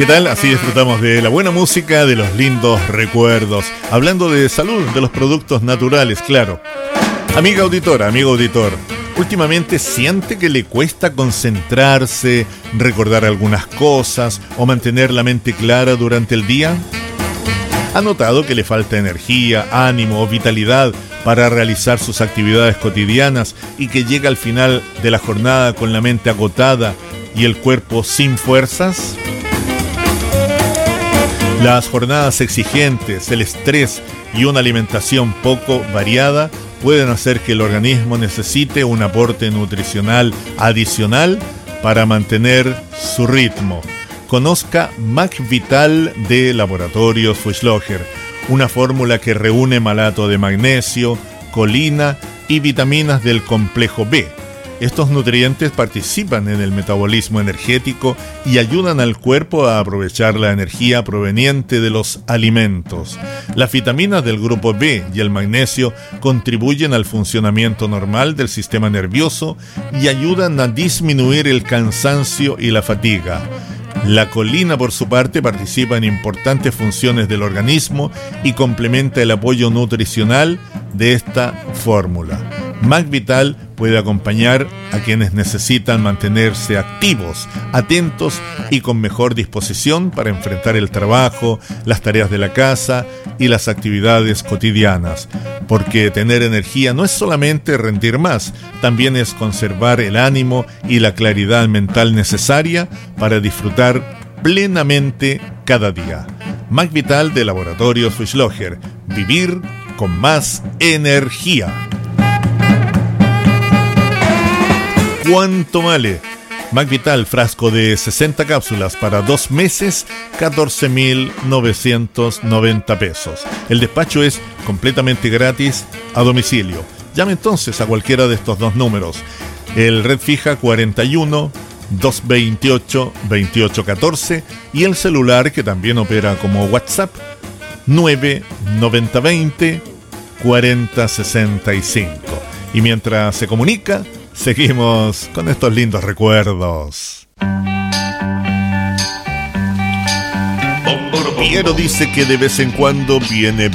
¿Qué tal? Así disfrutamos de la buena música, de los lindos recuerdos. Hablando de salud, de los productos naturales, claro. Amiga auditora, amigo auditor, últimamente siente que le cuesta concentrarse, recordar algunas cosas o mantener la mente clara durante el día. ¿Ha notado que le falta energía, ánimo o vitalidad para realizar sus actividades cotidianas y que llega al final de la jornada con la mente agotada y el cuerpo sin fuerzas? Las jornadas exigentes, el estrés y una alimentación poco variada pueden hacer que el organismo necesite un aporte nutricional adicional para mantener su ritmo. Conozca MagVital de Laboratorios Fuchslocher, una fórmula que reúne malato de magnesio, colina y vitaminas del complejo B. Estos nutrientes participan en el metabolismo energético y ayudan al cuerpo a aprovechar la energía proveniente de los alimentos. Las vitaminas del grupo B y el magnesio contribuyen al funcionamiento normal del sistema nervioso y ayudan a disminuir el cansancio y la fatiga. La colina, por su parte, participa en importantes funciones del organismo y complementa el apoyo nutricional de esta fórmula. MagVital puede acompañar a quienes necesitan mantenerse activos, atentos y con mejor disposición para enfrentar el trabajo, las tareas de la casa y las actividades cotidianas. Porque tener energía no es solamente rendir más, también es conservar el ánimo y la claridad mental necesaria para disfrutar plenamente cada día. MagVital de Laboratorios Fuchslocher. Vivir con más energía. ¿Cuánto vale? MagVital, frasco de 60 cápsulas para 2 meses, 14.990 pesos. El despacho es completamente gratis a domicilio. Llame entonces a cualquiera de estos dos números. El red fija 41 228 2814 y el celular, que también opera como WhatsApp, 99020 4065. Y mientras se comunica, seguimos con estos lindos recuerdos. Piero dice que de vez en cuando viene